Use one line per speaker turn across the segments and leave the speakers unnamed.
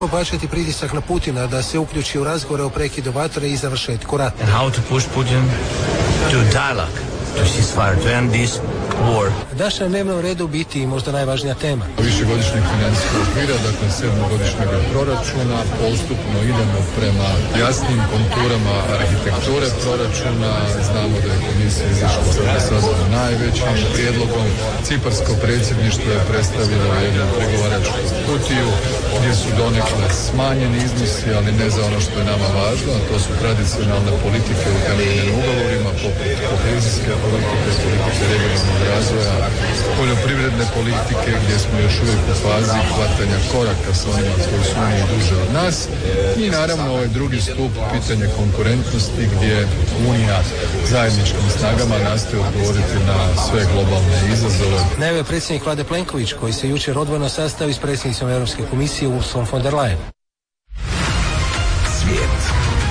Pojačati pritisak na Putina da se uključi u razgovore o prekidu vatre i završetku rata.
And how to push Putin to dialogue, to ceasefire, to end this war.
Daš na dnevnom redu biti možda najvažnija tema.
Višegodišnjeg financijskog okvira, dakle 7-godišnjeg proračuna, postupno idemo prema jasnim konturama arhitekture proračuna. Znamo da je komisija izašla sada najvećim prijedlogom. Ciparsko predsjedništvo je predstavilo jednu pregovaračku kutiju gdje su donekle smanjeni iznosi, ali ne za ono što je nama važno, a to su tradicionalne politike utemeljene ugovorima, poput kohezijske politike, politike regionalnog razvoja, poljoprivredne politike, gdje smo još uvijek u fazi hvatanja koraka sa onima koji su oni duže od nas. I naravno ovaj drugi stup, pitanje konkurentnosti, gdje Unija zajedničkim snagama nastoji odgovoriti na sve globalne izazove.
Najavio predsjednik vlade Plenković, koji se jučer odvojeno sastao s predsjednicom Europske komisije Ursulom von der Leyen.
Svijet.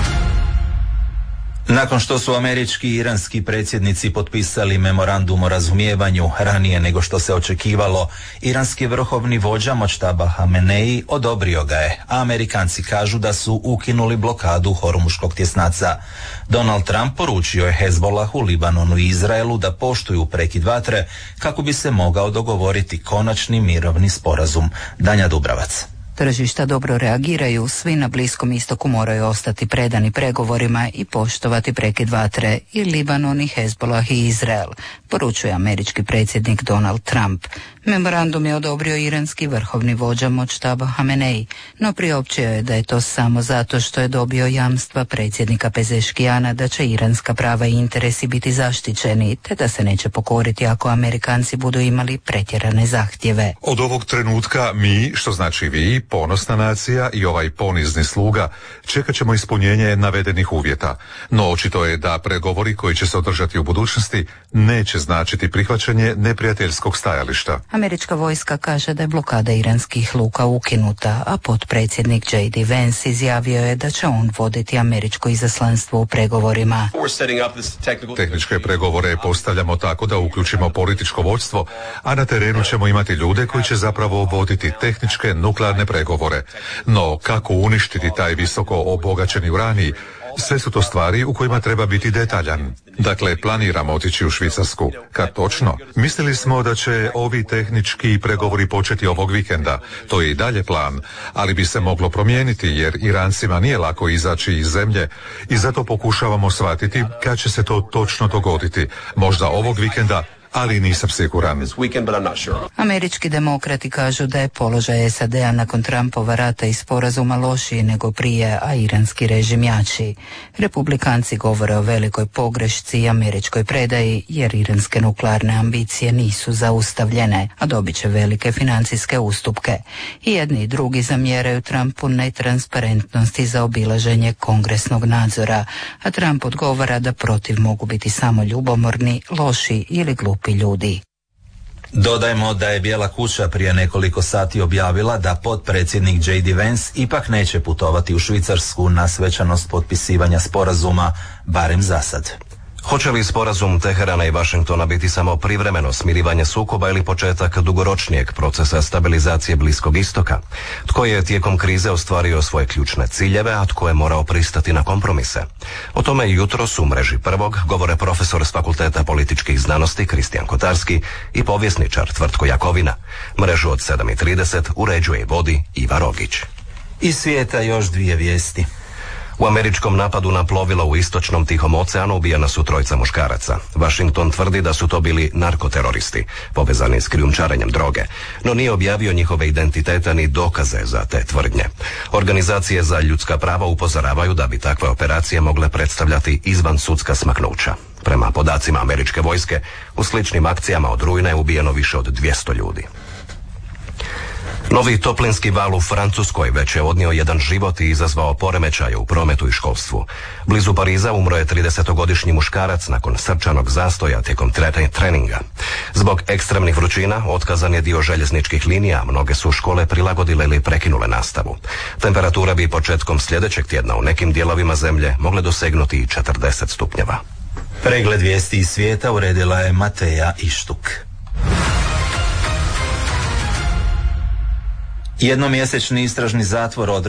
Nakon što su američki i iranski predsjednici potpisali memorandum o razumijevanju ranije nego što se očekivalo, iranski vrhovni vođa Močtaba Hamenei odobrio ga je, a Amerikanci kažu da su ukinuli blokadu Hormuškog tjesnaca. Donald Trump poručio je Hezbollahu, Libanonu i Izraelu da poštuju prekid vatre kako bi se mogao dogovoriti konačni mirovni sporazum. Danja Dubravac.
Tržišta dobro reagiraju, svi na Bliskom istoku moraju ostati predani pregovorima i poštovati prekid vatre, i Libanon, i Hezbollah, i Izrael, poručuje američki predsjednik Donald Trump. Memorandum je odobrio iranski vrhovni vođa Močtaba Hamenei, no priopćio je da je to samo zato što je dobio jamstva predsjednika Pezeškijana da će iranska prava i interesi biti zaštićeni, te da se neće pokoriti ako Amerikanci budu imali pretjerane zahtjeve.
Od ovog trenutka mi, što znači vi, ponosna nacija i ovaj ponizni sluga, čekat ćemo ispunjenje navedenih uvjeta. No očito je da pregovori koji će se održati u budućnosti neće značiti prihvaćanje neprijateljskog stajališta.
Američka vojska kaže da je blokada iranskih luka ukinuta, a potpredsjednik J.D. Vance izjavio je da će on voditi američko izaslanstvo u pregovorima.
Tehničke pregovore postavljamo tako da uključimo političko vodstvo, a na terenu ćemo imati ljude koji će zapravo voditi tehničke nuklearne pregovore. No kako uništiti taj visoko obogaćeni uranij? Sve su to stvari u kojima treba biti detaljan. Dakle, planiramo otići u Švicarsku. Kad točno? Mislili smo da će ovi tehnički pregovori početi ovog vikenda. To je i dalje plan, ali bi se moglo promijeniti jer Irancima nije lako izaći iz zemlje i zato pokušavamo shvatiti kad će se to točno dogoditi. Možda ovog vikenda, ali nisam siguran.
Američki demokrati kažu da je položaj SAD-a nakon Trumpova rata i sporazuma lošiji nego prije, a iranski režim jači. Republikanci govore o velikoj pogrešci i američkoj predaji, jer iranske nuklearne ambicije nisu zaustavljene, a dobit će velike financijske ustupke. I jedni i drugi zamjeraju Trumpu netransparentnost i zaobilaženje kongresnog nadzora, a Trump odgovara da protiv mogu biti samo ljubomorni, loši ili glupi ljudi.
Dodajmo da je Bijela kuća prije nekoliko sati objavila da potpredsjednik J.D. Vance ipak neće putovati u Švicarsku na svečanost potpisivanja sporazuma, barem za sad.
Hoće li sporazum Teherana i Vašingtona biti samo privremeno smirivanje sukoba ili početak dugoročnijeg procesa stabilizacije Bliskog istoka? Tko je tijekom krize ostvario svoje ključne ciljeve, a tko je morao pristati na kompromise? O tome jutros u mreži Prvog govore profesor s Fakulteta političkih znanosti Kristijan Kotarski i povjesničar Tvrtko Jakovina. Mrežu od 7:30 uređuje i vodi Iva Rogić.
Iz svijeta još dvije vijesti.
U američkom napadu na plovilo u istočnom Tihom oceanu ubijena su 3 muškaraca. Washington tvrdi da su to bili narkoteroristi, povezani s krijumčarenjem droge, no nije objavio njihove identitete ni dokaze za te tvrdnje. Organizacije za ljudska prava upozoravaju da bi takve operacije mogle predstavljati izvansudska smaknuća. Prema podacima američke vojske, u sličnim akcijama od rujna je ubijeno više od 200 ljudi. Novi toplinski val u Francuskoj već je odnio jedan život i izazvao poremećaje u prometu i školstvu. Blizu Pariza umro je 30-godišnji muškarac nakon srčanog zastoja tijekom treninga. Zbog ekstremnih vrućina otkazan je dio željezničkih linija, mnoge su škole prilagodile ili prekinule nastavu. Temperatura bi početkom sljedećeg tjedna u nekim dijelovima zemlje mogle dosegnuti i 40 stupnjeva.
Pregled vijesti iz svijeta uredila je Mateja Ištuk. Jednomjesečni istražni zatvor